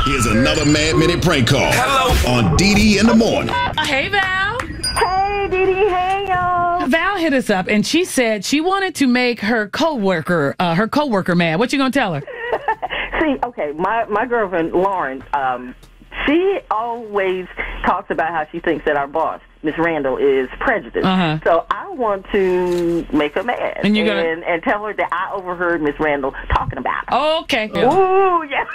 Here's another Mad Minute prank call. On DD in the morning. Hey, Val. Hey, Dee Dee. Hey, y'all. Val hit us up, and she said she wanted to make her coworker mad. What you gonna tell her? See, okay, my girlfriend, Lauren, she always talks about how she thinks that our boss, Miss Randall, is prejudiced. Uh-huh. So I want to make her mad And you're gonna... and tell her that I overheard Miss Randall talking about her. Oh, okay. Ooh, yeah.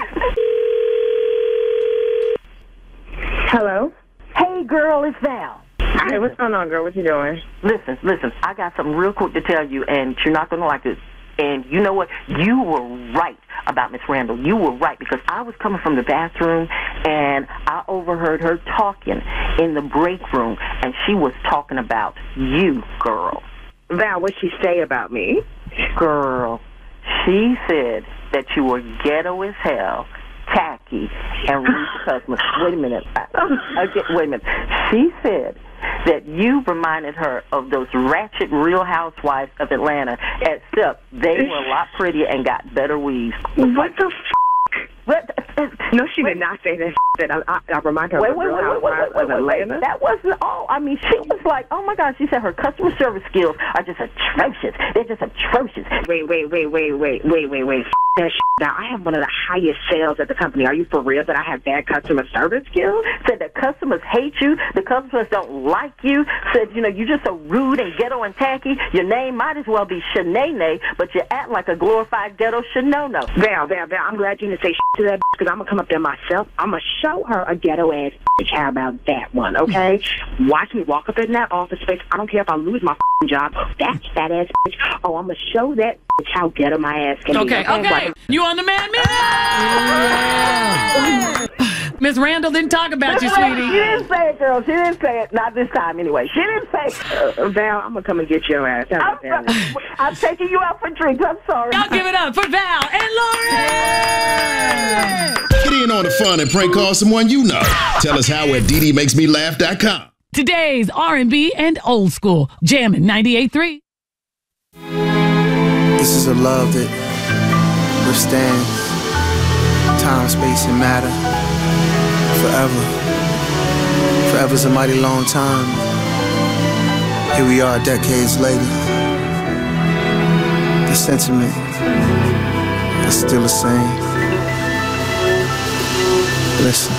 Hello? Hey, girl, it's Val. Hey, what's going on, girl? What you doing? Listen, I got something real quick to tell you, and you're not going to like this. And you know what? You were right about Miss Randall. You were right, because I was coming from the bathroom, and I overheard her talking in the break room, and she was talking about you, girl. Val, what'd she say about me? Girl, she said that you were ghetto as hell, tacky, and rude to customers. Wait a minute. Wait a minute. She said that you reminded her of those ratchet Real Housewives of Atlanta, except they were a lot prettier and got better weaves. What the No, she did not say that. I remind her of Real Housewives of Atlanta. That wasn't all. I mean, she was like, oh, my God. She said her customer service skills are just atrocious. They're just atrocious. Wait. That now, I have one of the highest sales at the company. Are you for real that I have bad customer service skills? Said the customers hate you. The customers don't like you. Said, you know, you're just so rude and ghetto and tacky. Your name might as well be Shanae, but you act like a glorified ghetto Shanono. Val, I'm glad you didn't say to that because I'm going to come up there myself. I'm going to show her a ghetto-ass bitch. How about that one, okay? Watch me walk up in that office space. I don't care if I lose my job. That's that ass bitch. Oh, I'm going to show that bitch how ghetto my ass can be. Okay. You on the Mad Minute? Miss Randall didn't talk about you, sweetie. She didn't say it, girl. She didn't say it. Not this time, anyway. She didn't say it. Val, I'm going to come and get your ass. I'm taking you out for drinks. I'm sorry. Y'all give it up for Val and Lauren! Get in on the fun and prank call someone you know. Tell us how at DDMakesMeLaugh.com. Today's R&B and old school. Jammin' 98.3. This is a love that withstands time, space, and matter forever. Forever's a mighty long time. Here we are decades later. The sentiment is still the same. Listen.